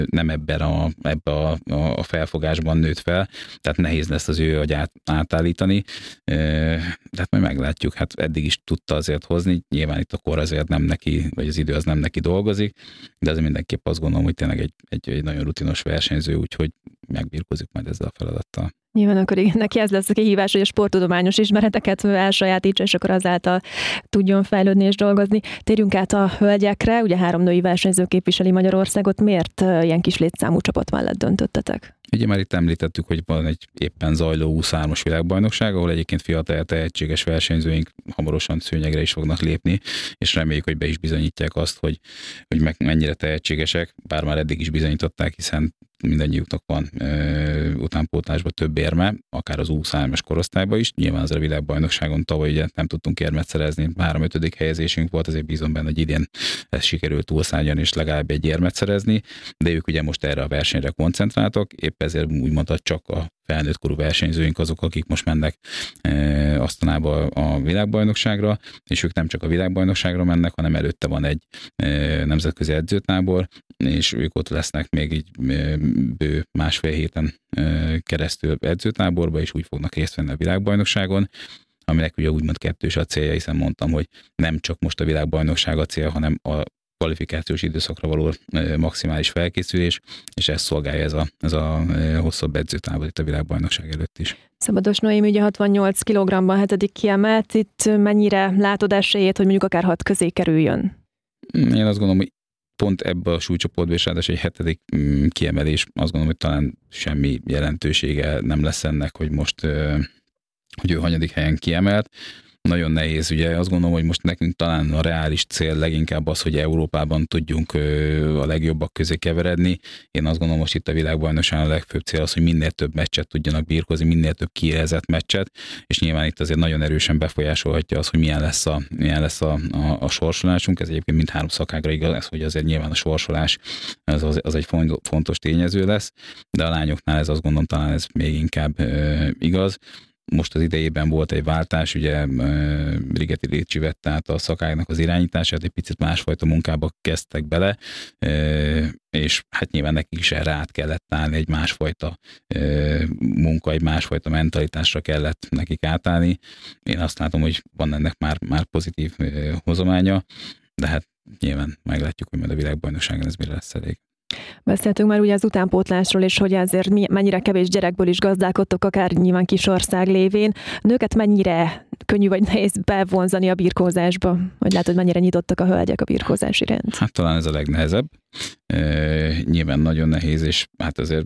nem ebbe a felfogásban nőtt fel, tehát nehéz lesz az ő agyát átállítani, de hát majd meglátjuk, hát eddig is tudta azért hozni, nyilván itt a kor azért nem neki, vagy az idő az nem neki dolgozik, de azért mindenképp azt gondolom, hogy tényleg egy nagyon rutinos versenyző, úgyhogy megbirkózik majd ezzel a feladattal. Nyilván akkor igen, neki ez lesz a kihívás, hogy a sporttudományos ismereteket elsajátítsa, és akkor azáltal tudjon fejlődni és dolgozni. Térjünk át a hölgyekre, ugye 3 női versenyző képviseli Magyarországot. Miért ilyen kis létszámú csapat mellett döntöttetek? Ugye már itt említettük, hogy van egy éppen zajló 23-as világbajnokság, ahol egyébként fiatal tehetséges versenyzőink hamarosan szőnyegre is fognak lépni, és reméljük, hogy be is bizonyítják azt, hogy mennyire tehetségesek, bár már eddig is bizonyították, hiszen mindannyiuknak van utánpótlásban több érme, akár az U23-as korosztályban is. Nyilván az a világbajnokságon tavaly ugye nem tudtunk érmet szerezni, 3-5. helyezésünk volt, azért bízom benne, hogy idén ezt sikerült túlszárnyalni és legalább egy érmet szerezni, de ők ugye most erre a versenyre koncentráltak, épp ezért úgymond, hogy csak a felnőtt korú versenyzőink azok, akik most mennek Asztanába a világbajnokságra, és ők nem csak a világbajnokságra mennek, hanem előtte van egy nemzetközi edzőtábor, és ők ott lesznek még így bő 1,5 héten keresztül edzőtáborba, és úgy fognak részt venni a világbajnokságon, aminek ugye úgymond kettős a célja, hiszen mondtam, hogy nem csak most a világbajnokság a cél, hanem a kvalifikációs időszakra való maximális felkészülés, és ezt szolgálja ez a hosszabb edzőtávol itt a világbajnokság előtt is. Szabados Noémi ugye 68 kg-ban 7. kiemelt, itt mennyire látod esélyét, hogy mondjuk akár 6 közé kerüljön? Én azt gondolom, hogy pont ebbe a súlycsoportban is ráadásul egy 7. kiemelés, azt gondolom, hogy talán semmi jelentősége nem lesz ennek, hogy most hogy ő hanyadik helyen kiemelt. Nagyon nehéz, ugye azt gondolom, hogy most nekünk talán a reális cél leginkább az, hogy Európában tudjunk a legjobbak közé keveredni. Én azt gondolom, most itt a világbajnokságon a legfőbb cél az, hogy minél több meccset tudjanak birkózni, minél több kiélezett meccset, és nyilván itt azért nagyon erősen befolyásolhatja az, hogy milyen lesz a sorsolásunk. Ez egyébként mindhárom szakágra igaz, hogy azért nyilván a sorsolás az egy fontos tényező lesz, de a lányoknál ez azt gondolom talán ez még inkább igaz. Most az idejében volt egy váltás, ugye Rigeti Lécsi vette át a szakágnak az irányítását, egy picit másfajta munkába kezdtek bele, és hát nyilván nekik is erre át kellett állni, egy másfajta munka, egy másfajta mentalitásra kellett nekik átállni. Én azt látom, hogy van ennek már pozitív hozománya, de hát nyilván meglátjuk, hogy majd a világbajnokságon ez mire lesz elég. Beszéltünk már ugye az utánpótlásról, és hogy azért mennyire kevés gyerekből is gazdálkodtok, akár nyilván kis ország lévén. Nőket mennyire könnyű vagy nehéz bevonzani a birkózásba? Vagy látod, mennyire nyitottak a hölgyek a birkózás iránt? Hát talán ez a legnehezebb. Nyilván nagyon nehéz, és hát azért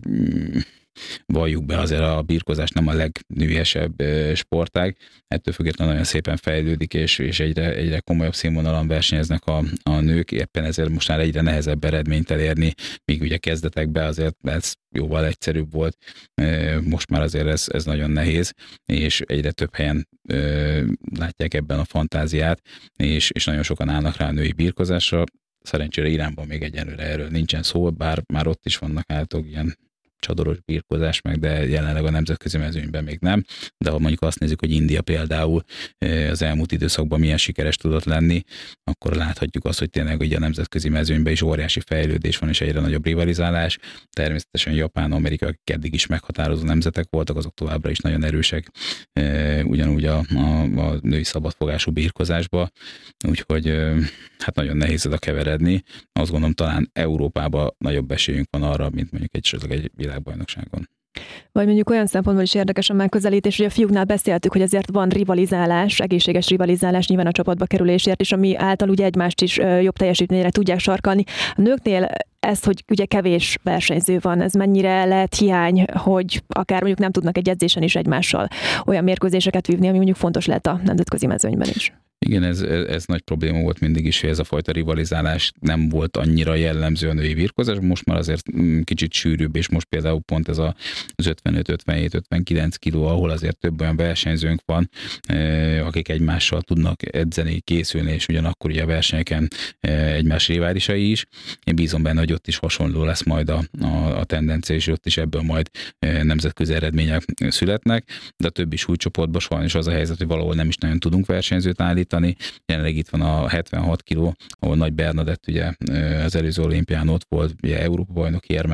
valljuk be, azért a birkózás nem a legnőiesebb sportág. Ettől függetlenül nagyon szépen fejlődik, és egyre komolyabb színvonalon versenyeznek a nők, éppen ezért most már egyre nehezebb eredményt elérni, míg ugye kezdetekben azért ez jóval egyszerűbb volt. Most már azért ez nagyon nehéz, és egyre több helyen látják ebben a fantáziát, és nagyon sokan állnak rá a női birkózásra. Szerencsére Iránban még egyenlőre erről nincsen szó, bár már ott is vannak általában ilyen csadoros birkózás meg, de jelenleg a nemzetközi mezőnyben még nem. De ha mondjuk azt nézzük, hogy India például az elmúlt időszakban milyen sikeres tudott lenni, akkor láthatjuk azt, hogy tényleg ugye a nemzetközi mezőnyben is óriási fejlődés van, és egyre nagyobb rivalizálás. Természetesen Japán, Amerika, akik eddig is meghatározó nemzetek voltak, azok továbbra is nagyon erősek, ugyanúgy a női szabadfogású birkózásba. Úgyhogy hát nagyon nehéz oda keveredni. Azt gondolom, talán Európában nagyobb esélyünk van arra, mint mondjuk egy világbajnokságon. Vagy mondjuk olyan szempontból is érdekes a megközelítés, hogy a fiúknál beszéltük, hogy azért van rivalizálás, egészséges rivalizálás nyilván a csapatba kerülésért, és ami által ugye egymást is jobb teljesítményre tudják sarkalni. A nőknél ez, hogy ugye kevés versenyző van, ez mennyire lehet hiány, hogy akár mondjuk nem tudnak egy edzésen is egymással olyan mérkőzéseket vívni, ami mondjuk fontos lehet a nemzetközi mezőnyben is. Igen, ez nagy probléma volt mindig is, hogy ez a fajta rivalizálás nem volt annyira jellemző a női birkózás, most már azért kicsit sűrűbb, és most például pont ez az 55, 57, 59 kiló, ahol azért több olyan versenyzőnk van, akik egymással tudnak edzeni, készülni, és ugyanakkor ugye a versenyeken egymás riválisai is. Én bízom benne, hogy ott is hasonló lesz majd a tendencia, és ott is ebből majd nemzetközi eredmények születnek, de a többi súlycsoportban sajnos az a helyzet, hogy valahol nem is nagyon tudunk versenyzőt állítani. Jelenleg itt van a 76 kiló, ahol Nagy Bernadett ugye az előző olimpián ott volt, ugye Európa bajnoki érmet